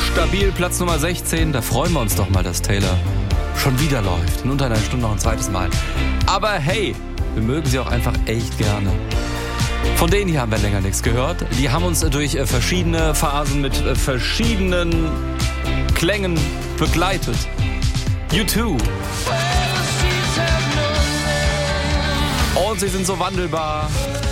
Stabil Platz Nummer 16. Da freuen wir uns doch mal, dass Taylor schon wieder läuft. In unter einer Stunde noch ein zweites Mal. Aber hey, wir mögen sie auch einfach echt gerne. Von denen hier haben wir länger nichts gehört. Die haben uns durch verschiedene Phasen mit verschiedenen Klängen begleitet. U2. Und sie sind so wandelbar.